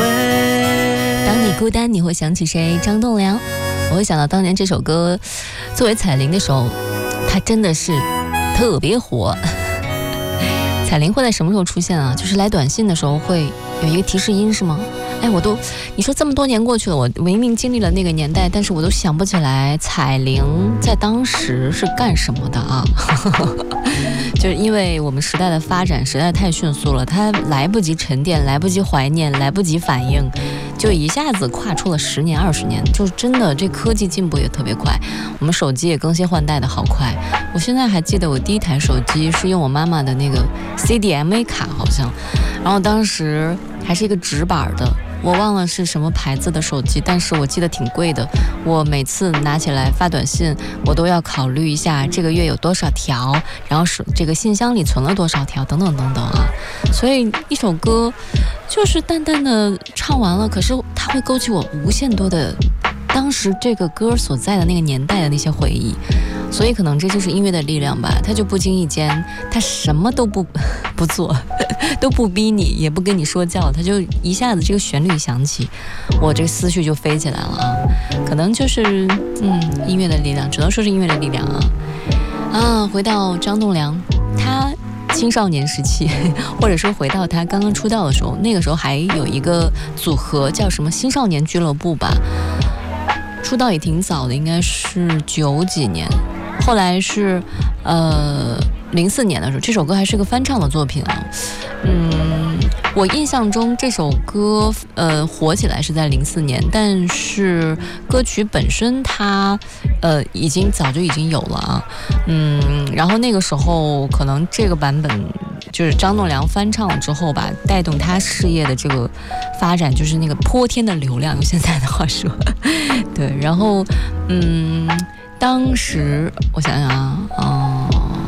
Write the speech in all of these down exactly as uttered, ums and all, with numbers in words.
当你孤单，你会想起谁？张栋梁。我会想到当年这首歌作为彩铃的时候，它真的是特别火。彩铃会在什么时候出现啊？就是来短信的时候会有一个提示音是吗？哎，我都你说这么多年过去了，我明明经历了那个年代，但是我都想不起来彩铃在当时是干什么的啊。就是因为我们时代的发展实在太迅速了，它来不及沉淀，来不及怀念，来不及反应，就一下子跨出了十年二十年，就是真的这科技进步也特别快，我们手机也更新换代的好快。我现在还记得我第一台手机是用我妈妈的那个 C D M A 卡好像，然后当时还是一个直板的，我忘了是什么牌子的手机，但是我记得挺贵的。我每次拿起来发短信，我都要考虑一下这个月有多少条，然后是这个信箱里存了多少条，等等等等啊。所以一首歌就是淡淡的唱完了，可是它会勾起我无限多的当时这个歌所在的那个年代的那些回忆。所以可能这就是音乐的力量吧，他就不经意间，他什么都不不做，都不逼你，也不跟你说教，他就一下子这个旋律响起，我这个思绪就飞起来了啊！可能就是嗯音乐的力量，只能说是音乐的力量啊啊！回到张栋梁，他青少年时期，或者说回到他刚刚出道的时候，那个时候还有一个组合叫什么新少年俱乐部吧，出道也挺早的，应该是九几年。后来是呃零四年的时候，这首歌还是个翻唱的作品啊。嗯，我印象中这首歌呃火起来是在零四年，但是歌曲本身它呃已经早就已经有了啊。嗯，然后那个时候可能这个版本就是张栋梁翻唱了之后吧，带动他事业的这个发展，就是那个泼天的流量，用现在的话说。对，然后嗯。当时我想想啊，哦，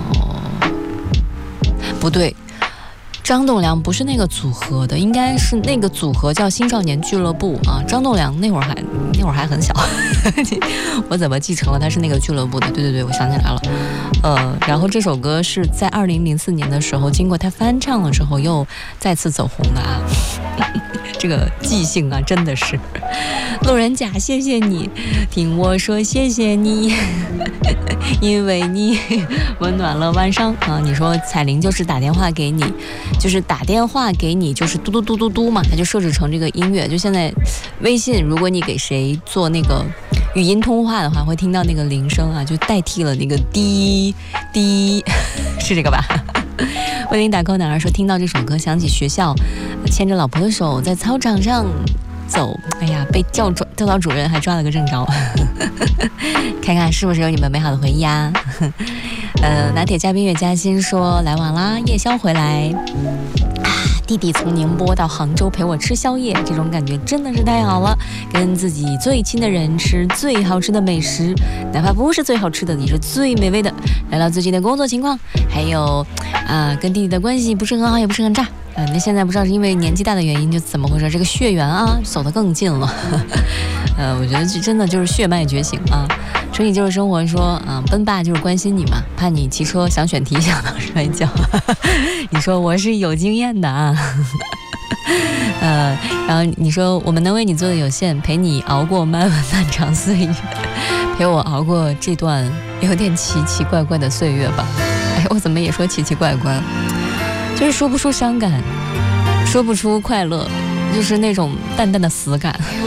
不对，张栋梁不是那个组合的，应该是那个组合叫新少年俱乐部啊。张栋梁那会儿还那会儿还很小，我怎么继承了他是那个俱乐部的？对对对，我想起来了。呃，然后这首歌是在二零零四年的时候，经过他翻唱了之后，又再次走红的啊。这个记性啊，真的是。路人甲，谢谢你，听我说谢谢你，因为你温暖了晚上啊。你说彩铃就是打电话给你，就是打电话给你，就是嘟嘟嘟嘟嘟嘛，它就设置成这个音乐。就现在微信，如果你给谁做那个语音通话的话，会听到那个铃声啊，就代替了那个滴滴，是这个吧？为您打扣男儿说，听到这首歌想起学校牵着老婆的手在操场上走，哎呀，被教主教导主任还抓了个正着。看看是不是有你们美好的回忆啊？呃，拿铁嘉宾岳嘉欣说来晚啦，夜宵回来啊，弟弟从宁波到杭州陪我吃宵夜，这种感觉真的是太好了，跟自己最亲的人吃最好吃的美食，哪怕不是最好吃的也是最美味的。聊聊最近的工作情况，还有啊，跟弟弟的关系不是很好也不是很差。呃，那现在不知道是因为年纪大的原因，就怎么回事？这个血缘啊，走得更近了。呃，我觉得这真的就是血脉觉醒啊。所以就是生活说啊，奔爸就是关心你嘛，怕你骑车想选题想到摔跤。你说我是有经验的啊。呃，然后你说我们能为你做的有限，陪你熬过漫漫长岁月，陪我熬过这段有点奇奇怪怪的岁月吧。哎，我怎么也说奇奇怪怪？就是说不出伤感，说不出快乐，就是那种淡淡的死感。